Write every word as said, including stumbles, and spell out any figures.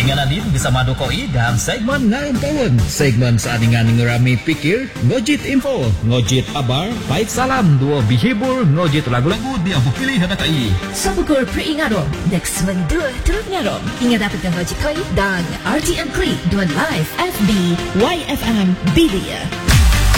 Ingat din bersama Dokoi dalam segmen Ngayon Kawan. Segmen seadingan ngerami pikir, ngojit info, ngojit kabar, baik salam, dua bihibur, ngojit lagu-lagu dia pilih hendak kai. Sabukur peringatkan, next segmen dua turut ngarom. Ingat dapat ngojit koi dan R T M Klik dua live F B Y F M Bilia.